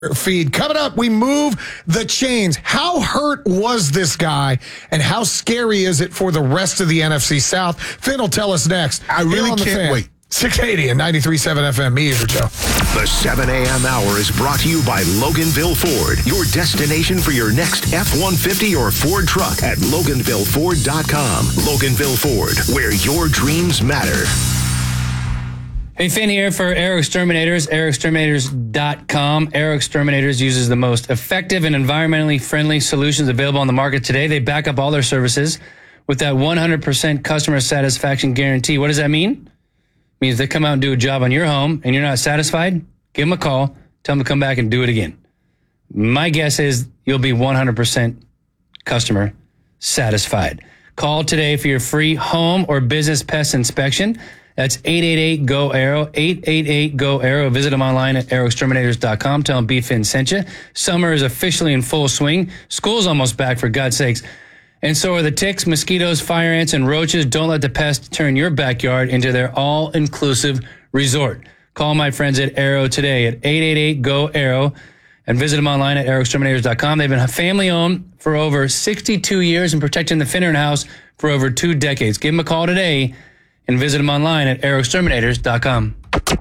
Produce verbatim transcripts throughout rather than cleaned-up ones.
feed. Coming up, we move the chains. How hurt was this guy, and how scary is it for the rest of the N F C South? Finn will tell us next. I really can't wait. six eighty and ninety-three point seven F M. Me either, Joe. The seven a.m. hour is brought to you by Loganville Ford, your destination for your next F one fifty or Ford truck at Loganville Ford dot com. Loganville Ford, where your dreams matter. Hey, Finn here for Aero Exterminators, aero exterminators dot com. Aero Exterminators uses the most effective and environmentally friendly solutions available on the market today. They back up all their services with that one hundred percent customer satisfaction guarantee. What does that mean? It means they come out and do a job on your home and you're not satisfied, give them a call, tell them to come back and do it again. My guess is you'll be one hundred percent customer satisfied. Call today for your free home or business pest inspection. That's eight eight eight, G O, Aero, eight eight eight, G O, Aero. Visit them online at aero exterminators dot com. Tell them B-Fin sent you. Summer is officially in full swing. School's almost back, for God's sakes. And so are the ticks, mosquitoes, fire ants, and roaches. Don't let the pests turn your backyard into their all-inclusive resort. Call my friends at Aero today at eight eight eight, G O, Aero. And visit them online at aero exterminators dot com. They've been family-owned for over sixty-two years and protecting the Finner house for over two decades. Give them a call today and visit them online at aero exterminators dot com.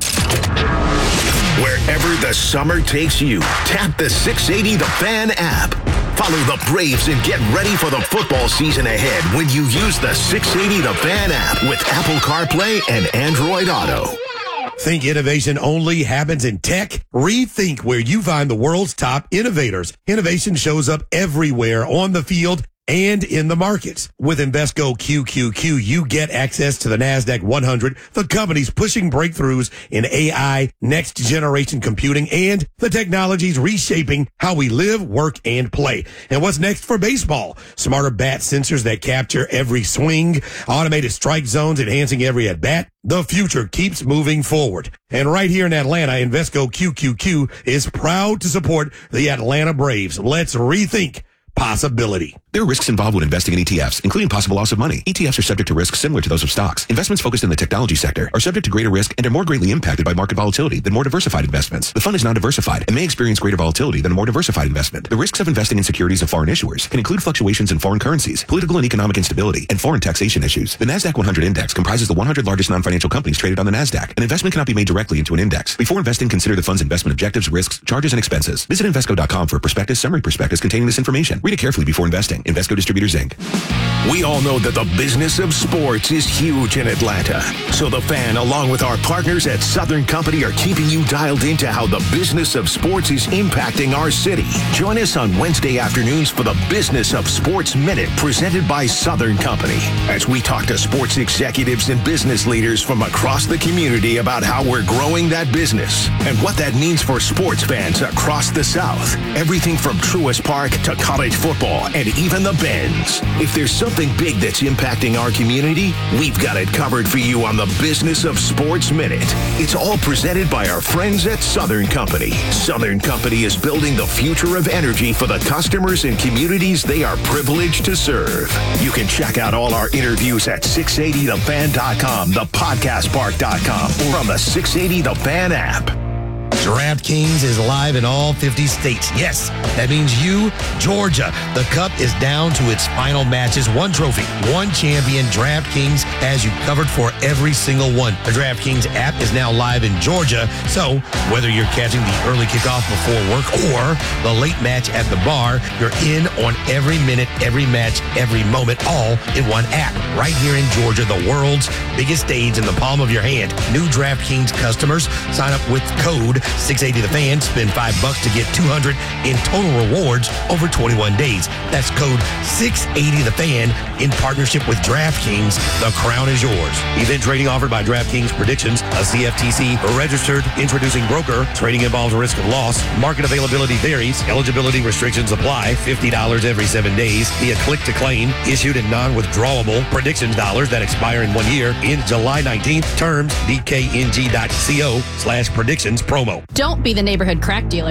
Wherever the summer takes you, tap the six eighty The Fan app. Follow the Braves and get ready for the football season ahead when you use the six eighty The Fan app with Apple CarPlay and Android Auto. Think innovation only happens in tech? Rethink where you find the world's top innovators. Innovation shows up everywhere on the field and in the markets. With Invesco Q Q Q, you get access to the NASDAQ one hundred, the companies pushing breakthroughs in A I, next-generation computing, and the technologies reshaping how we live, work, and play. And what's next for baseball? Smarter bat sensors that capture every swing, automated strike zones enhancing every at-bat. The future keeps moving forward. And right here in Atlanta, Invesco Q Q Q is proud to support the Atlanta Braves. Let's rethink possibility. There are risks involved when investing in E T Fs, including possible loss of money. E T Fs are subject to risks similar to those of stocks. Investments focused in the technology sector are subject to greater risk and are more greatly impacted by market volatility than more diversified investments. The fund is non-diversified and may experience greater volatility than a more diversified investment. The risks of investing in securities of foreign issuers can include fluctuations in foreign currencies, political and economic instability, and foreign taxation issues. The NASDAQ one hundred Index comprises the one hundred largest non-financial companies traded on the NASDAQ. An investment cannot be made directly into an index. Before investing, consider the fund's investment objectives, risks, charges, and expenses. Visit Invesco dot com for a prospectus, summary prospectus containing this information. Read it carefully before investing. Invesco Distributors, Incorporated. We all know that the business of sports is huge in Atlanta. So the Fan, along with our partners at Southern Company, are keeping you dialed into how the business of sports is impacting our city. Join us on Wednesday afternoons for the Business of Sports Minute, presented by Southern Company, as we talk to sports executives and business leaders from across the community about how we're growing that business and what that means for sports fans across the South. Everything from Truist Park to college football and even the Benz. If there's something big that's impacting our community, we've got it covered for you on the Business of Sports Minute. It's all presented by our friends at Southern Company. Southern Company is building the future of energy for the customers and communities they are privileged to serve. You can check out all our interviews at six eighty the fan dot com, the podcast park dot com, or on the six eighty The Fan app. DraftKings is live in all fifty states. Yes, that means you, Georgia. The Cup is down to its final matches. One trophy, one champion. DraftKings has you covered for every single one. The DraftKings app is now live in Georgia, so whether you're catching the early kickoff before work or the late match at the bar, you're in on every minute, every match, every moment, all in one app. Right here in Georgia, the world's biggest stage in the palm of your hand. New DraftKings customers sign up with code six eighty the fan, spend five bucks to get two hundred in total rewards over twenty-one days. That's code six eighty the fan in partnership with DraftKings. The crown is yours. Event trading offered by DraftKings Predictions, a C F T C registered introducing broker. Trading involves risk of loss. Market availability varies. Eligibility restrictions apply. fifty dollars every seven days via click to claim. Issued in non-withdrawable predictions dollars that expire in one year in July nineteenth. Terms D K N G dot co slash predictions promo. Don't be the neighborhood crack dealer.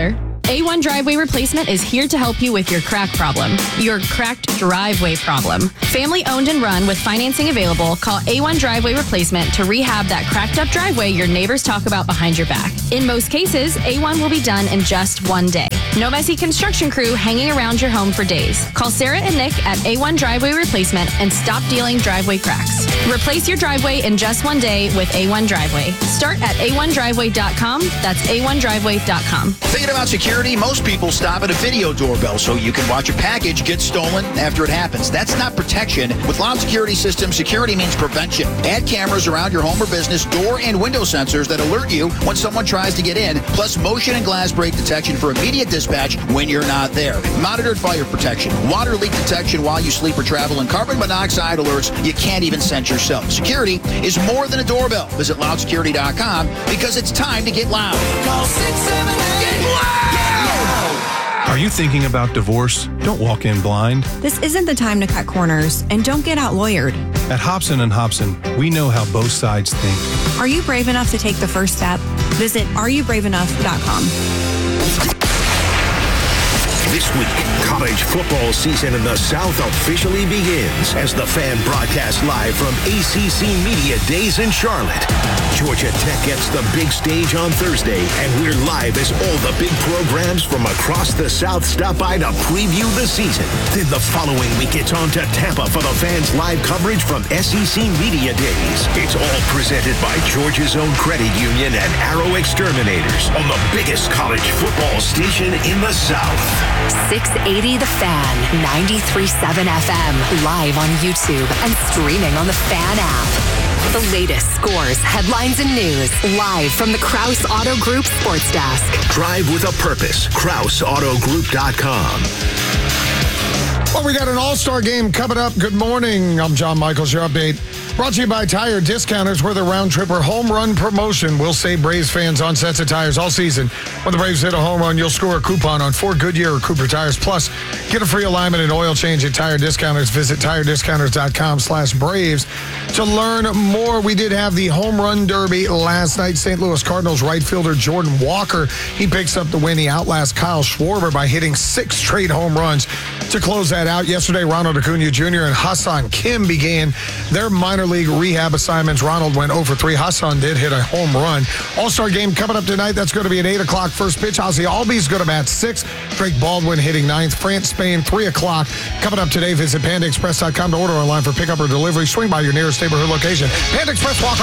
A one Driveway Replacement is here to help you with your crack problem, your cracked driveway problem. Family owned and run with financing available, call A one Driveway Replacement to rehab that cracked up driveway your neighbors talk about behind your back. In most cases, A one will be done in just one day. No messy construction crew hanging around your home for days. Call Sarah and Nick at A one Driveway Replacement and stop dealing driveway cracks. Replace your driveway in just one day with A one Driveway. Start at A one driveway dot com. That's A one driveway dot com. Thinking about security? Most people stop at a video doorbell so you can watch a package get stolen after it happens. That's not protection. With Loud Security Systems, security means prevention. Add cameras around your home or business, door and window sensors that alert you when someone tries to get in, plus motion and glass break detection for immediate dispatch when you're not there. Monitored fire protection, water leak detection while you sleep or travel, and carbon monoxide alerts you can't even sense yourself. Security is more than a doorbell. Visit loud security dot com because it's time to get loud. Call six seven eight, get loud! Are you thinking about divorce? Don't walk in blind. This isn't the time to cut corners, and don't get out lawyered. At Hobson and Hobson, we know how both sides think. Are you brave enough to take the first step? Visit are you brave enough dot com. This week, college football season in the South officially begins as the Fan broadcasts live from A C C Media Days in Charlotte. Georgia Tech gets the big stage on Thursday, and we're live as all the big programs from across the South stop by to preview the season. Then the following week, it's on to Tampa for the Fans live coverage from S E C Media Days. It's all presented by Georgia's own credit union and Arrow Exterminators on the biggest college football station in the South. six eighty The Fan, ninety-three point seven F M, live on YouTube and streaming on the Fan app. The latest scores, headlines, and news, live from the Krause Auto Group Sports Desk. Drive with a purpose. Krause Auto Group dot com. Well, we got an all-star game coming up. Good morning. I'm John Michaels, your update. Brought to you by Tire Discounters, where the round-trip or home run promotion will save Braves fans on sets of tires all season. When the Braves hit a home run, you'll score a coupon on four Goodyear or Cooper tires. Plus, get a free alignment and oil change at Tire Discounters. Visit tire discounters dot com slash Braves to learn more. We did have the home run derby last night. Saint Louis Cardinals right fielder Jordan Walker, he picks up the win. He outlasts Kyle Schwarber by hitting six straight home runs to close that out. Yesterday, Ronald Acuna Junior and Hassan Kim began their minor league rehab assignments. Ronald went oh for three. Hassan did hit a home run. All-Star game coming up tonight. That's going to be at eight o'clock. First pitch. Ozzie Albies going to bat six. Drake Baldwin hitting ninth. France, Spain, three o'clock. Coming up today, visit panda express dot com to order online for pickup or delivery. Swing by your nearest neighborhood location. Panda Express, walk